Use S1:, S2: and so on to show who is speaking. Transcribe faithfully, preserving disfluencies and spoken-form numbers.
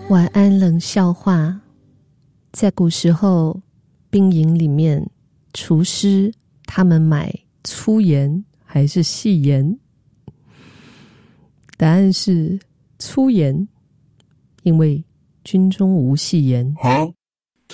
S1: 晚安冷笑话。在古时候，兵营里面，厨师他们买粗盐还是细盐？答案是粗盐，因为军中无细盐。